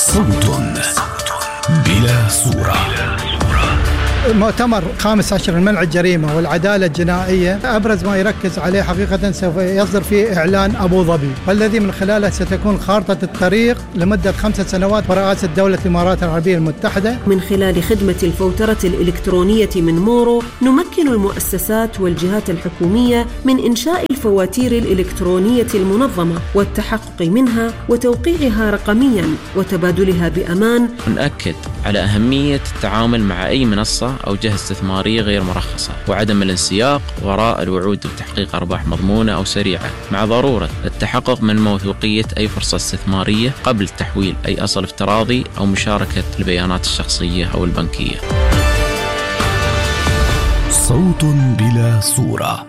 صوت بلا صورة. مؤتمر 15 المنع الجريمة والعدالة الجنائية أبرز ما يركز عليه حقيقة سوف يصدر فيه إعلان أبو ظبي، والذي من خلاله ستكون خارطة الطريق لمدة 5 سنوات برئاسة دولة الإمارات العربية المتحدة. من خلال خدمة الفوترة الإلكترونية من مورو نمكن المؤسسات والجهات الحكومية من إنشاء الفواتير الإلكترونية المنظمة والتحقق منها وتوقيعها رقميا وتبادلها بأمان. نأكد على أهمية التعامل مع أي منصة أو جهة استثمارية غير مرخصة، وعدم الانسياق وراء الوعود بتحقيق أرباح مضمونة أو سريعة، مع ضرورة التحقق من موثوقية أي فرصة استثمارية قبل تحويل أي أصل افتراضي أو مشاركة البيانات الشخصية أو البنكية. صوت بلا صورة.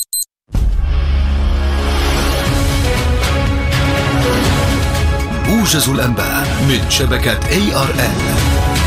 موجز الأنباء من شبكة ARN.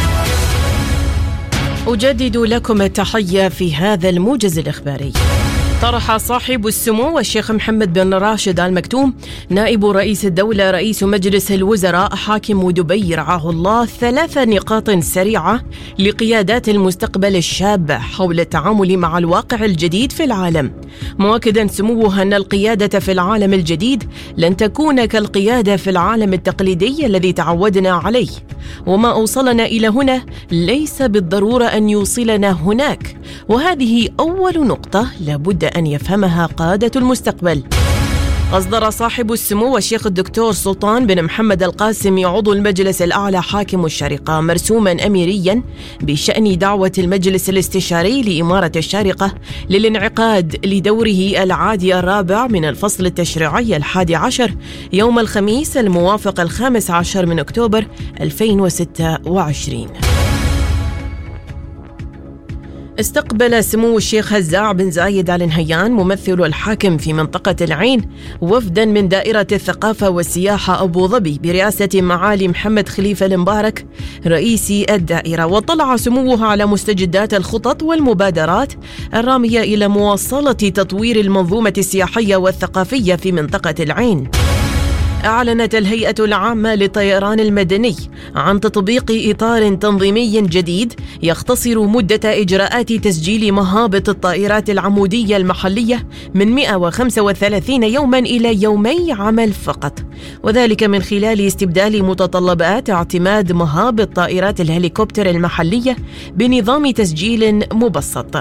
أجدد لكم التحية في هذا الموجز الإخباري. طرح صاحب السمو الشيخ محمد بن راشد آل مكتوم نائب رئيس الدولة رئيس مجلس الوزراء حاكم دبي رعاه الله 3 نقاط سريعة لقيادات المستقبل الشاب حول التعامل مع الواقع الجديد في العالم، مؤكدا سموه أن القيادة في العالم الجديد لن تكون كالقيادة في العالم التقليدي الذي تعودنا عليه، وما أوصلنا إلى هنا ليس بالضرورة أن يوصلنا هناك، وهذه أول نقطة لابد أن يفهمها قادة المستقبل. أصدر صاحب السمو الشيخ الدكتور سلطان بن محمد القاسم عضو المجلس الأعلى حاكم الشارقة مرسوما أميريا بشأن دعوة المجلس الاستشاري لإمارة الشارقة للانعقاد لدوره العادي الرابع من الفصل التشريعي 11 يوم الخميس الموافق 15 من أكتوبر 2026. استقبل سمو الشيخ هزاع بن زايد آل نهيان ممثل الحاكم في منطقة العين وفدا من دائرة الثقافة والسياحة أبو ظبي برئاسة معالي محمد خليفة المبارك رئيس الدائرة، وطلع سموه على مستجدات الخطط والمبادرات الرامية إلى مواصلة تطوير المنظومة السياحية والثقافية في منطقة العين. أعلنت الهيئة العامة للطيران المدني عن تطبيق إطار تنظيمي جديد يختصر مدة إجراءات تسجيل مهابط الطائرات العمودية المحلية من 135 يوما إلى 2 يومي عمل فقط، وذلك من خلال استبدال متطلبات اعتماد مهابط طائرات الهليكوبتر المحلية بنظام تسجيل مبسط.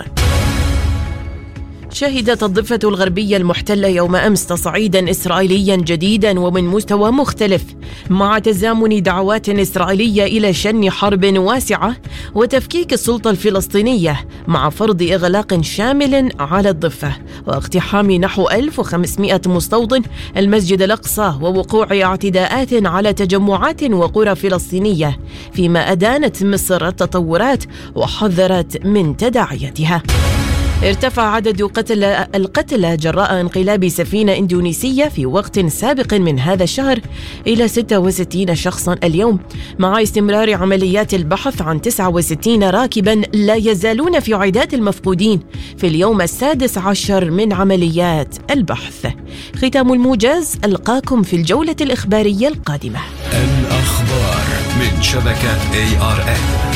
شهدت الضفة الغربية المحتلة يوم أمس تصعيدا إسرائيليا جديدا ومن مستوى مختلف، مع تزامن دعوات إسرائيلية إلى شن حرب واسعة وتفكيك السلطة الفلسطينية مع فرض إغلاق شامل على الضفة واقتحام نحو 1500 مستوطن المسجد الأقصى ووقوع اعتداءات على تجمعات وقرى فلسطينية، فيما أدانت مصر التطورات وحذرت من تداعياتها. ارتفع عدد القتلى جراء انقلاب سفينة إندونيسية في وقت سابق من هذا الشهر إلى 66 شخصا اليوم، مع استمرار عمليات البحث عن 69 راكبا لا يزالون في عداد المفقودين في اليوم 16 من عمليات البحث. ختام الموجز، ألقاكم في الجولة الإخبارية القادمة. الأخبار من شبكة ARN.